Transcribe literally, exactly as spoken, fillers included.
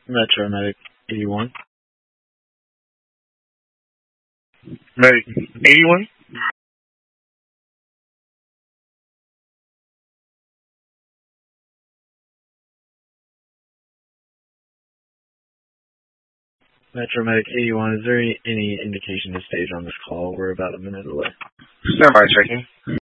Metro Medic eighty-one. Medic eighty-one? Metro Medic eighty-one, is there any, any indication to stage on this call? We're about a minute away. Stand by checking.